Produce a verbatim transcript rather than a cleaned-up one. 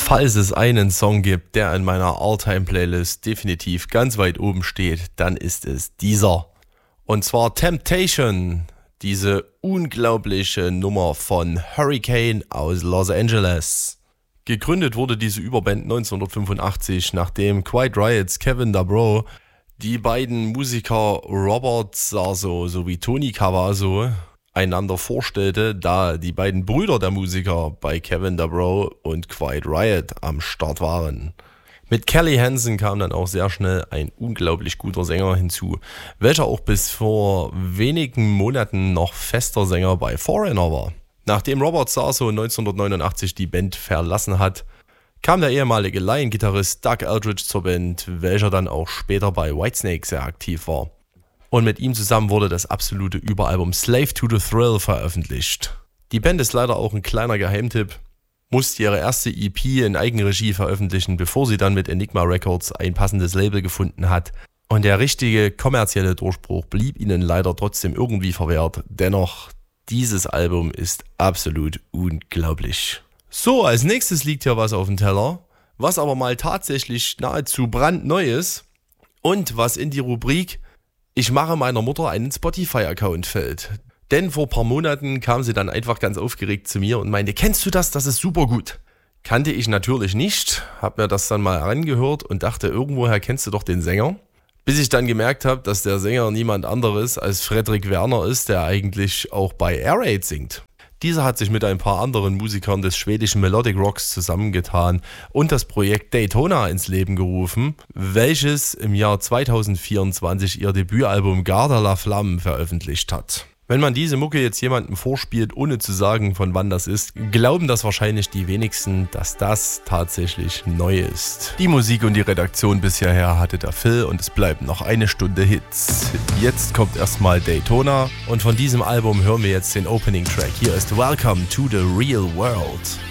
Falls es einen Song gibt, der in meiner All-Time-Playlist definitiv ganz weit oben steht, dann ist es dieser. Und zwar Temptation, diese unglaubliche Nummer von Hurricane aus Los Angeles. Gegründet wurde diese Überband neunzehnhundertfünfundachtzig, nachdem Quiet Riots Kevin DuBrow die beiden Musiker Robert Sarso sowie Tony Cavasso einander vorstellte, da die beiden Brüder der Musiker bei Kevin DuBrow und Quiet Riot am Start waren. Mit Kelly Hansen kam dann auch sehr schnell ein unglaublich guter Sänger hinzu, welcher auch bis vor wenigen Monaten noch fester Sänger bei Foreigner war. Nachdem Robert Sarso neunzehnhundertneunundachtzig die Band verlassen hat, kam der ehemalige Lion-Gitarrist Doug Aldrich zur Band, welcher dann auch später bei Whitesnake sehr aktiv war. Und mit ihm zusammen wurde das absolute Überalbum Slave to the Thrill veröffentlicht. Die Band ist leider auch ein kleiner Geheimtipp, musste ihre erste E P in Eigenregie veröffentlichen, bevor sie dann mit Enigma Records ein passendes Label gefunden hat. Und der richtige kommerzielle Durchbruch blieb ihnen leider trotzdem irgendwie verwehrt. Dennoch, dieses Album ist absolut unglaublich. So, als nächstes liegt hier was auf dem Teller, was aber mal tatsächlich nahezu brandneu ist und was in die Rubrik Ich mache meiner Mutter einen Spotify-Account fällt. Denn vor ein paar Monaten kam sie dann einfach ganz aufgeregt zu mir und meinte, kennst du das? Das ist super gut. Kannte ich natürlich nicht, hab mir das dann mal angehört und dachte, irgendwoher kennst du doch den Sänger. Bis ich dann gemerkt habe, dass der Sänger niemand anderes als Fredrik Werner ist, der eigentlich auch bei Air Raid singt. Dieser hat sich mit ein paar anderen Musikern des schwedischen Melodic Rocks zusammengetan und das Projekt Daytona ins Leben gerufen, welches im Jahr zweitausendvierundzwanzig ihr Debütalbum Garde la Flamme veröffentlicht hat. Wenn man diese Mucke jetzt jemandem vorspielt, ohne zu sagen, von wann das ist, glauben das wahrscheinlich die wenigsten, dass das tatsächlich neu ist. Die Musik und die Redaktion bis hierher hatte der Phil und es bleibt noch eine Stunde Hits. Jetzt kommt erstmal Daytona und von diesem Album hören wir jetzt den Opening Track. Hier ist Welcome to the Real World.